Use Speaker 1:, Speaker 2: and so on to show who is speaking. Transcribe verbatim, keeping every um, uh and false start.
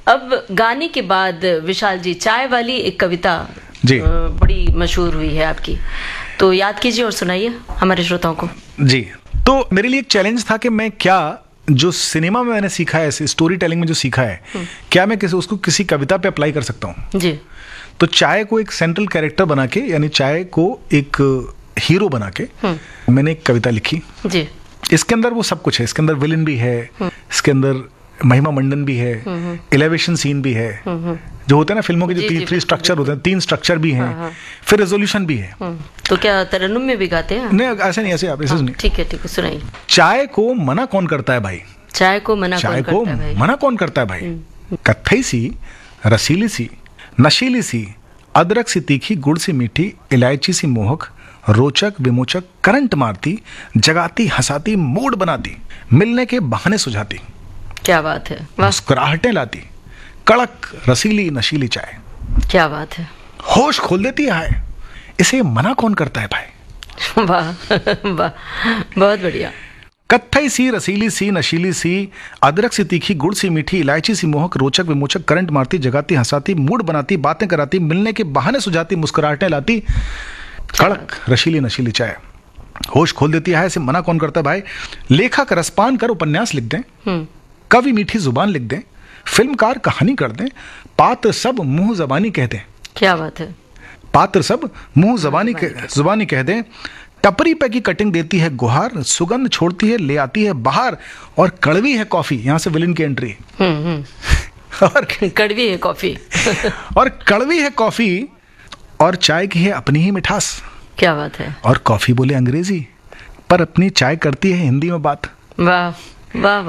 Speaker 1: अब गाने के बाद विशाल जी, चाय वाली एक कविता
Speaker 2: जी
Speaker 1: बड़ी मशहूर हुई है आपकी, तो याद कीजिए और सुनाइए हमारे श्रोताओं को।
Speaker 2: जी, तो मेरे लिए एक चैलेंज था कि मैं क्या जो सिनेमा में मैंने सीखा है, स्टोरी टेलिंग में जो सीखा है, क्या मैं किसी उसको किसी कविता पे अप्लाई कर सकता हूँ।
Speaker 1: जी।
Speaker 2: तो चाय को एक सेंट्रल कैरेक्टर बना के, यानी चाय को एक हीरो बना के मैंने एक कविता लिखी।
Speaker 1: जी।
Speaker 2: इसके अंदर वो सब कुछ है, इसके अंदर विलन भी है, इसके अंदर महिमा मंडन भी है, एलिवेशन सीन भी है, जो होते हैं ना फिल्मों के जो तीन थ्री स्ट्रक्चर होते हैं, तीन स्ट्रक्चर भी हैं, फिर रेजोल्यूशन भी है।
Speaker 1: तो क्या तरन्नुम में भी गाते हैं?
Speaker 2: नहीं, ऐसे नहीं, ऐसे आप ऐसे सुनिए।
Speaker 1: ठीक है, ठीक है, सुनाइए।
Speaker 2: चाय को मना कौन करता है भाई,
Speaker 1: चाय को मना
Speaker 2: चाय
Speaker 1: कौन
Speaker 2: को
Speaker 1: करता है भाई?
Speaker 2: मना कौन करता है भाई। कत्थई सी, रसीली सी, नशीली सी, अदरक सी तीखी, गुड़ सी मीठी, इलायची सी मोहक, रोचक विमोचक, करंट मारती, जगाती हंसाती, मूड बनाती, मिलने के बहाने सुझाती,
Speaker 1: क्या बात है,
Speaker 2: मुस्कुराहटें लाती, कड़क रसीली नशीली चाय,
Speaker 1: क्या बात है,
Speaker 2: होश खोल देती है, इसे मना कौन करता है भाई।
Speaker 1: वाह वाह, बहुत बढ़िया।
Speaker 2: कत्थई सी, रसीली सी, नशीली सी, अदरक सी तीखी, गुड़ सी मीठी, इलायची सी मोहक, रोचक विमोचक, करंट मारती, जगाती हंसाती, मूड बनाती, बातें कराती, मिलने के बहाने सुझाती, मुस्कुराहटें लाती, कड़क रसीली नशीली चाय, होश खोल देती है, इसे मना कौन करता है भाई। लेखक रसपान कर उपन्यास लिख दें, कवि मीठी जुबान लिख दें, फिल्मकार कहानी कर दें, पात्र सब मुंह जबानी कह दें,
Speaker 1: क्या बात है,
Speaker 2: पात्र सब मुंह जबानी जुबानी कह दें, टपरी पे की कटिंग देती है गुहार, सुगंध छोड़ती है ले आती है बाहर, और कड़वी है कॉफी, यहां से विलन की एंट्री। और
Speaker 1: कड़वी है कॉफी
Speaker 2: और कड़वी है कॉफी, और चाय की है अपनी ही मिठास,
Speaker 1: क्या बात है।
Speaker 2: और कॉफी बोले अंग्रेजी, पर अपनी चाय करती है हिंदी में बात।
Speaker 1: वाह वाह।